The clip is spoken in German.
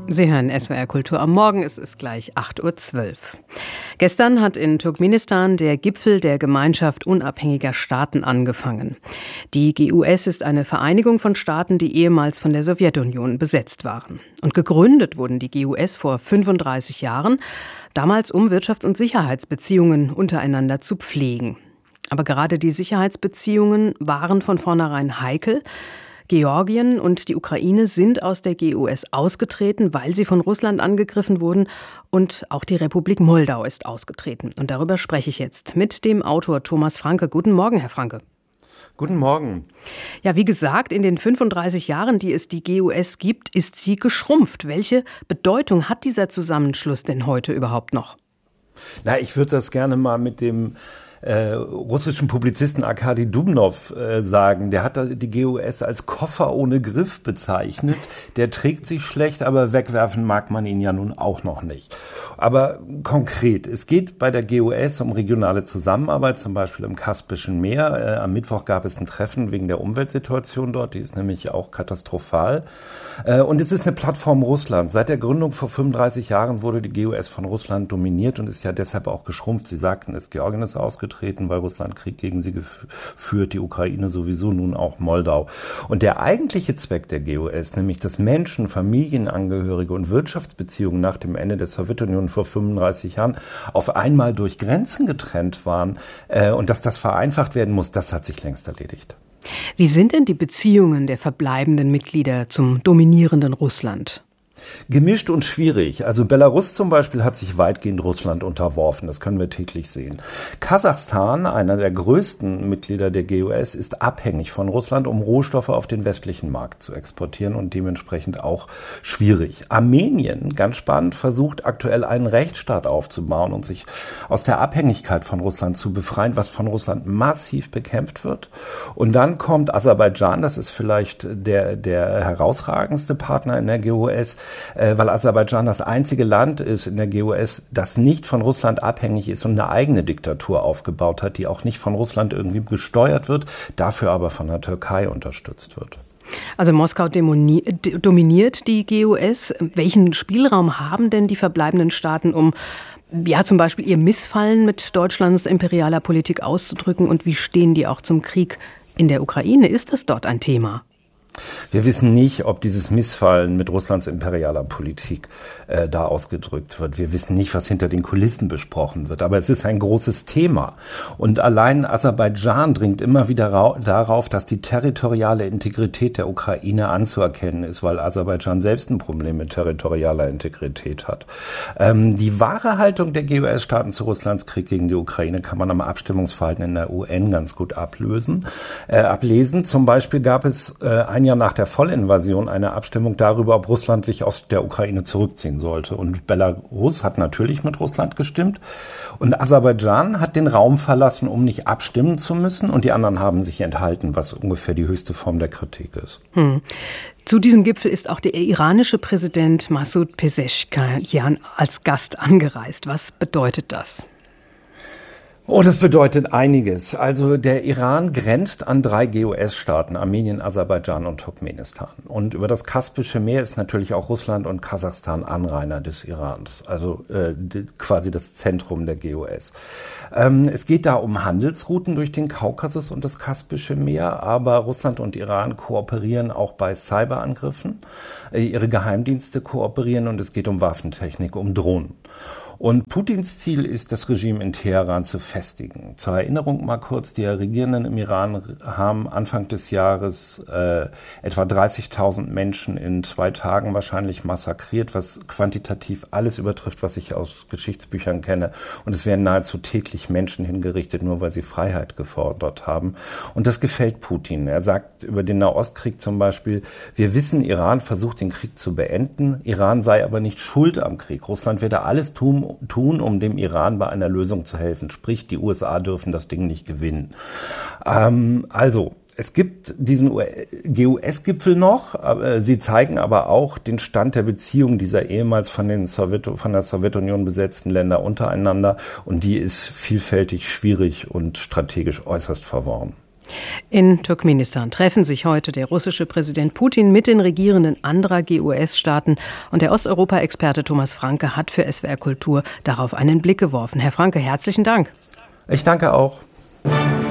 Sie hören SWR Kultur am Morgen, es ist gleich 8:12 Uhr. Gestern hat in Turkmenistan der Gipfel der Gemeinschaft unabhängiger Staaten angefangen. Die GUS ist eine Vereinigung von Staaten, die ehemals von der Sowjetunion besetzt waren. Und gegründet wurden die GUS vor 35 Jahren, damals um Wirtschafts- und Sicherheitsbeziehungen untereinander zu pflegen. Aber gerade die Sicherheitsbeziehungen waren von vornherein heikel. Georgien und die Ukraine sind aus der GUS ausgetreten, weil sie von Russland angegriffen wurden. Und auch die Republik Moldau ist ausgetreten. Und darüber spreche ich jetzt mit dem Autor Thomas Franke. Guten Morgen, Herr Franke. Guten Morgen. Ja, wie gesagt, in den 35 Jahren, die es die GUS gibt, ist sie geschrumpft. Welche Bedeutung hat dieser Zusammenschluss denn heute überhaupt noch? Ich würde das gerne mal mit dem russischen Publizisten Arkadi Dubnow sagen. Der hat die GUS als Koffer ohne Griff bezeichnet. Der trägt sich schlecht, aber wegwerfen mag man ihn ja nun auch noch nicht. Aber konkret, es geht bei der GUS um regionale Zusammenarbeit, zum Beispiel im Kaspischen Meer. Am Mittwoch gab es ein Treffen wegen der Umweltsituation dort, die ist nämlich auch katastrophal. Und es ist eine Plattform Russlands. Seit der Gründung vor 35 Jahren wurde die GUS von Russland dominiert und ist ja deshalb auch geschrumpft. Sie sagten es, Georgien ist ausgetreten, weil Russland Krieg gegen sie geführt, die Ukraine sowieso, nun auch Moldau. Und der eigentliche Zweck der GUS, nämlich dass Menschen, Familienangehörige und Wirtschaftsbeziehungen nach dem Ende der Sowjetunion vor 35 Jahren auf einmal durch Grenzen getrennt waren und dass das vereinfacht werden muss, das hat sich längst erledigt. Wie sind denn die Beziehungen der verbleibenden Mitglieder zum dominierenden Russland? Gemischt und schwierig. Also Belarus zum Beispiel hat sich weitgehend Russland unterworfen. Das können wir täglich sehen. Kasachstan, einer der größten Mitglieder der GUS, ist abhängig von Russland, um Rohstoffe auf den westlichen Markt zu exportieren und dementsprechend auch schwierig. Armenien, ganz spannend, versucht aktuell einen Rechtsstaat aufzubauen und sich aus der Abhängigkeit von Russland zu befreien, was von Russland massiv bekämpft wird. Und dann kommt Aserbaidschan, das ist vielleicht der herausragendste Partner in der GUS, weil Aserbaidschan das einzige Land ist in der GUS, das nicht von Russland abhängig ist und eine eigene Diktatur aufgebaut hat, die auch nicht von Russland irgendwie gesteuert wird, dafür aber von der Türkei unterstützt wird. Also Moskau dominiert die GUS. Welchen Spielraum haben denn die verbleibenden Staaten, um zum Beispiel ihr Missfallen mit Deutschlands imperialer Politik auszudrücken? Und wie stehen die auch zum Krieg in der Ukraine? Ist das dort ein Thema? Wir wissen nicht, ob dieses Missfallen mit Russlands imperialer Politik da ausgedrückt wird. Wir wissen nicht, was hinter den Kulissen besprochen wird. Aber es ist ein großes Thema. Und allein Aserbaidschan dringt immer wieder darauf, dass die territoriale Integrität der Ukraine anzuerkennen ist, weil Aserbaidschan selbst ein Problem mit territorialer Integrität hat. Die wahre Haltung der GUS-Staaten zu Russlands Krieg gegen die Ukraine kann man am Abstimmungsverhalten in der UN ganz gut ablesen. Zum Beispiel gab es ein Jahr nach der Vollinvasion eine Abstimmung darüber, ob Russland sich aus der Ukraine zurückziehen sollte. Und Belarus hat natürlich mit Russland gestimmt. Und Aserbaidschan hat den Raum verlassen, um nicht abstimmen zu müssen. Und die anderen haben sich enthalten, was ungefähr die höchste Form der Kritik ist. Zu diesem Gipfel ist auch der iranische Präsident Masoud Pezeshkian als Gast angereist. Was bedeutet das? Das bedeutet einiges. Also der Iran grenzt an 3 GUS-Staaten, Armenien, Aserbaidschan und Turkmenistan. Und über das Kaspische Meer ist natürlich auch Russland und Kasachstan Anrainer des Irans, also quasi das Zentrum der GUS. Es geht da um Handelsrouten durch den Kaukasus und das Kaspische Meer, aber Russland und Iran kooperieren auch bei Cyberangriffen. Ihre Geheimdienste kooperieren und es geht um Waffentechnik, um Drohnen. Und Putins Ziel ist, das Regime in Teheran zu festigen. Zur Erinnerung mal kurz, die Regierenden im Iran haben Anfang des Jahres etwa 30.000 Menschen in 2 Tagen wahrscheinlich massakriert, was quantitativ alles übertrifft, was ich aus Geschichtsbüchern kenne. Und es werden nahezu täglich Menschen hingerichtet, nur weil sie Freiheit gefordert haben. Und das gefällt Putin. Er sagt über den Nahostkrieg zum Beispiel, wir wissen, Iran versucht den Krieg zu beenden. Iran sei aber nicht schuld am Krieg. Russland werde alles tun, um dem Iran bei einer Lösung zu helfen. Sprich, die USA dürfen das Ding nicht gewinnen. Es gibt diesen GUS-Gipfel noch. Sie zeigen aber auch den Stand der Beziehung dieser ehemals von der Sowjetunion besetzten Länder untereinander. Und die ist vielfältig, schwierig und strategisch äußerst verworren. In Turkmenistan treffen sich heute der russische Präsident Putin mit den Regierenden anderer GUS-Staaten. Und der Osteuropa-Experte Thomas Franke hat für SWR Kultur darauf einen Blick geworfen. Herr Franke, herzlichen Dank. Ich danke auch.